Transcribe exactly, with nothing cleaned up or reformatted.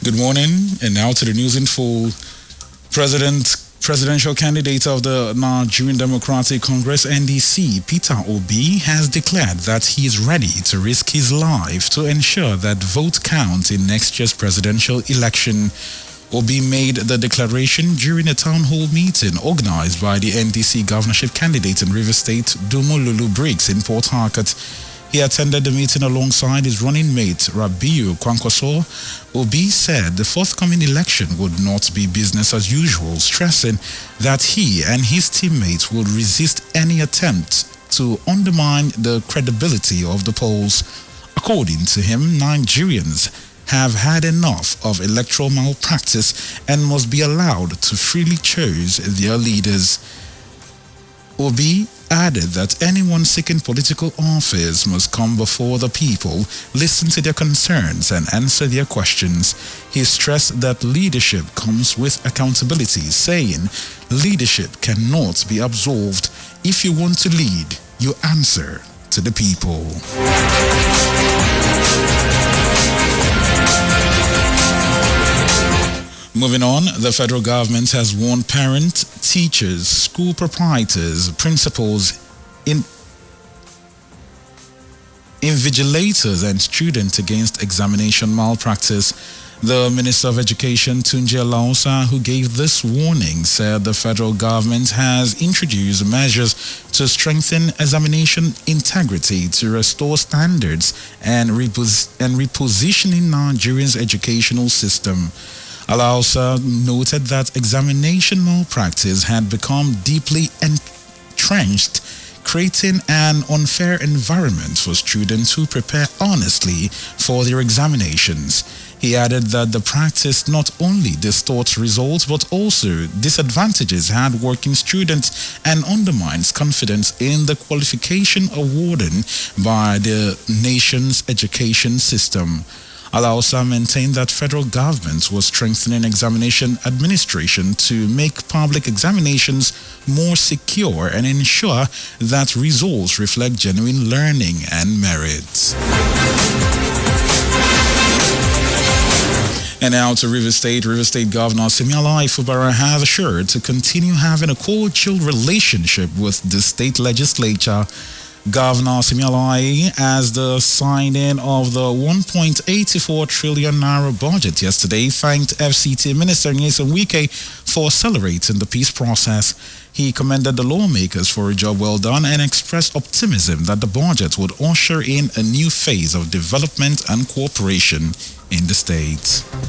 Good morning, and now to the news in full. President, presidential candidate of the Nigerian Democratic Congress (N D C), Peter Obi, has declared that he is ready to risk his life to ensure that vote count in next year's presidential election. Obi made the declaration during a town hall meeting organized by the N D C governorship candidate in Rivers State, Dumolulu Briggs, in Port Harcourt. He attended the meeting alongside his running mate, Rabiu Kwankwaso. Obi said the forthcoming election would not be business as usual, stressing that he and his teammates would resist any attempt to undermine the credibility of the polls. According to him, Nigerians have had enough of electoral malpractice and must be allowed to freely choose their leaders. Obi added that anyone seeking political office must come before the people, listen to their concerns, and answer their questions. He stressed that leadership comes with accountability, saying leadership cannot be absolved. If you want to lead, you answer to the people. Moving on, the federal government has warned parents, teachers, school proprietors, principals, in, invigilators, and students against examination malpractice. The Minister of Education, Tunji Alausa, who gave this warning, said the federal government has introduced measures to strengthen examination integrity, to restore standards, and, repos- and repositioning Nigeria's educational system. Alausa noted that examination malpractice had become deeply entrenched, creating an unfair environment for students who prepare honestly for their examinations. He added that the practice not only distorts results but also disadvantages hard-working students and undermines confidence in the qualification awarded by the nation's education system. Alausa maintained that federal government was strengthening examination administration to make public examinations more secure and ensure that results reflect genuine learning and merit. And now to Rivers State. Rivers State Governor Siminalayi Fubara has assured to continue having a cordial relationship with the state legislature. Governor Siminalayi, as the signing of the one point eight four trillion naira budget yesterday, thanked F C T Minister Nyesom Wike for accelerating the peace process. He commended the lawmakers for a job well done and expressed optimism that the budget would usher in a new phase of development and cooperation in the state.